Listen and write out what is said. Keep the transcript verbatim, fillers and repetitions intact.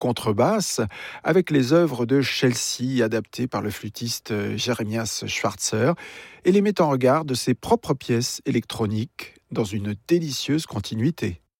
contrebasse avec les œuvres de Chelsea adaptées par le flûtiste Jeremias Schwarzer et les met en regard de ses propres pièces électroniques dans une délicieuse continuité.